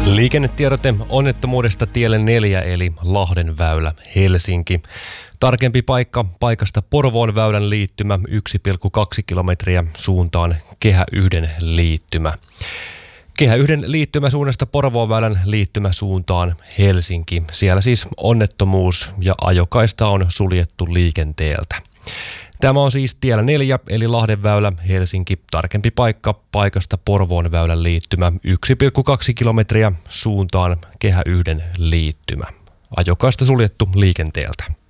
Liikennetiedote onnettomuudesta tielle 4 eli Lahden väylä Helsinki. Tarkempi paikka paikasta Porvoon väylän liittymä 1,2 kilometriä suuntaan Kehä 1 liittymä. Kehä 1 liittymä suunnasta Porvoon väylän liittymä suuntaan Helsinki. Siellä siis onnettomuus ja ajokaista on suljettu liikenteeltä. Tämä on siis tiellä 4 eli Lahden väylä Helsinki. Tarkempi paikka paikasta Porvoon väylän liittymä 1,2 kilometriä suuntaan Kehä 1 liittymä. Ajokaista suljettu liikenteeltä.